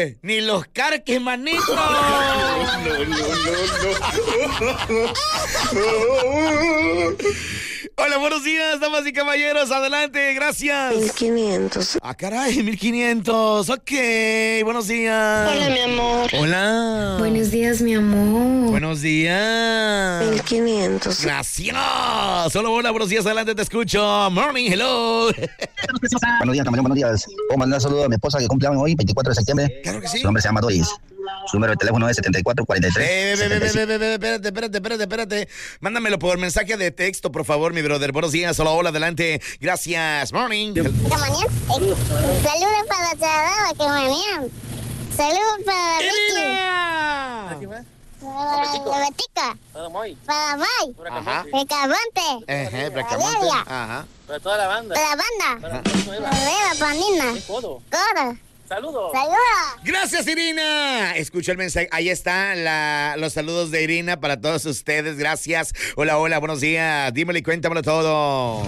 Ni los carques, manito. Hola, buenos días, damas y caballeros. Adelante, gracias. 1500. Ah, caray, 1500. Ok, buenos días. Hola, mi amor. Hola. Buenos días, mi amor. Buenos días. 1500. Gracias. Hola, hola, buenos días. Adelante, te escucho. Morning, hello. Buenos días, Camaleón, buenos días. Puedo mandar un saludo a mi esposa que cumple años hoy, 24 de septiembre. Claro que sí. Su nombre se llama Doris. Su número de teléfono es 7443. Espérate. Mándamelo por mensaje de texto, por favor, mi brother. Buenos días. Hola, hola, adelante. Gracias. Morning. Saludos para toda que mañana. Saludos para Vicky. Para Betica. Para May. Ajá. El Cabante. Bracamonte. Ajá. Para toda la banda. Para la banda. Para Para Nina. Codo. Coro. Saludos. Gracias, Irina. Escucha el mensaje. Ahí está los saludos de Irina para todos ustedes. Gracias. Hola, hola, buenos días. Dímelo y cuéntamelo todo.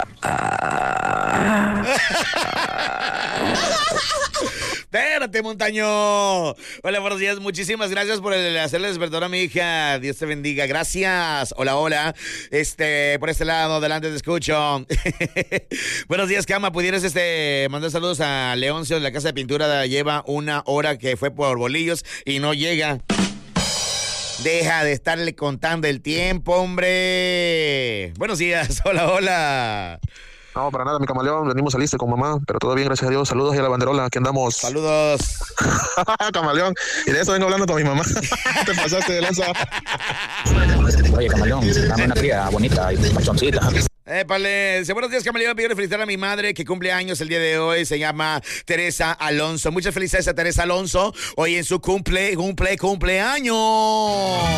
Espérate, montaño. Hola, buenos días. Muchísimas gracias por hacerle despertar a mi hija. Dios te bendiga. Gracias. Hola, hola. Por este lado, adelante te escucho. Buenos días, Cama. ¿Pudieras mandar saludos a Leoncio de la Casa de Pintura? Lleva 1 hora que fue por bolillos y no llega. Deja de estarle contando el tiempo, hombre. Buenos días. Hola, hola. No, para nada, mi Camaleón. Venimos a Liste con mamá, pero todo bien, gracias a Dios. Saludos y a la banderola, aquí andamos. Saludos. Camaleón. Y de eso vengo hablando con mi mamá. Te pasaste de lanza. Oye, Camaleón, dame una cría bonita y machoncita. Épale, dice, buenos días, Camaleón. Quiero felicitar a mi madre que cumple años el día de hoy. Se llama Teresa Alonso. Muchas felicidades a Teresa Alonso. Hoy en su cumpleaños.